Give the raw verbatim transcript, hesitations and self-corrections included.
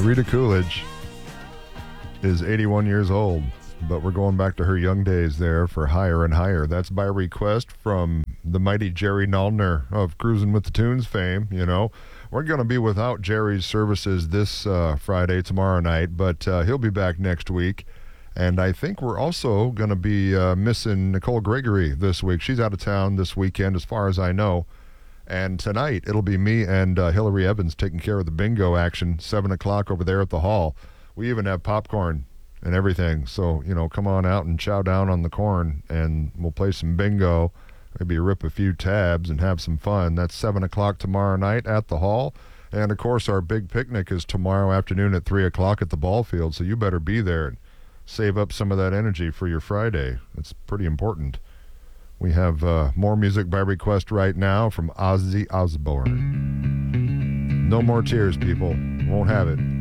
Rita Coolidge is eighty-one years old, but we're going back to her young days there for Higher and Higher. That's by request from the mighty Jerry Naldner of Cruising with the Tunes fame, you know. We're going to be without Jerry's services this uh, Friday, tomorrow night, but uh, he'll be back next week. And I think we're also going to be uh, missing Nicole Gregory this week. She's out of town this weekend, as far as I know. And tonight, it'll be me and uh, Hillary Evans taking care of the bingo action, seven o'clock over there at the hall. We even have popcorn and everything. So, you know, come on out and chow down on the corn, and we'll play some bingo, maybe rip a few tabs and have some fun. That's seven o'clock tomorrow night at the hall. And, of course, our big picnic is tomorrow afternoon at three o'clock at the ball field, so you better be there and save up some of that energy for your Friday. It's pretty important. We have uh, more music by request right now from Ozzy Osbourne. No more tears, people. Won't have it.